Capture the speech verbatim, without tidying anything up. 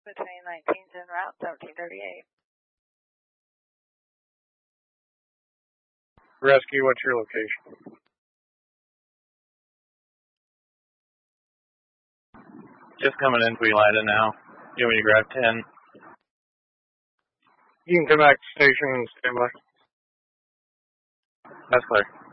between nineteenth and Route seventeen thirty-eight. Rescue, what's your location? Just coming into Elida now. You want me to grab ten? You can come back to station and stand by. That's clear.